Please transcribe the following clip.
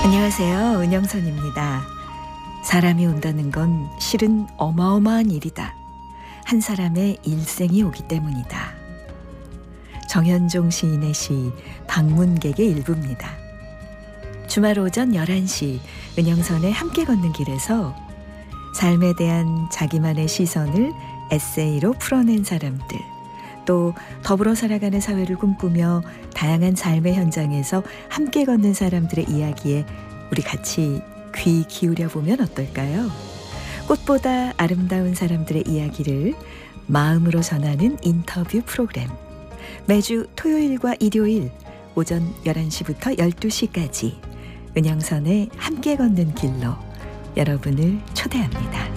안녕하세요. 은영선입니다. 사람이 온다는 건 실은 어마어마한 일이다. 한 사람의 일생이 오기 때문이다. 정현종 시인의 시 방문객의 일부입니다. 주말 오전 11시 은영선의 함께 걷는 길에서 삶에 대한 자기만의 시선을 에세이로 풀어낸 사람들, 또 더불어 살아가는 사회를 꿈꾸며 다양한 삶의 현장에서 함께 걷는 사람들의 이야기에 우리 같이 귀 기울여 보면 어떨까요? 꽃보다 아름다운 사람들의 이야기를 마음으로 전하는 인터뷰 프로그램. 매주 토요일과 일요일 오전 11시부터 12시까지 은영선의 함께 걷는 길로 여러분을 초대합니다.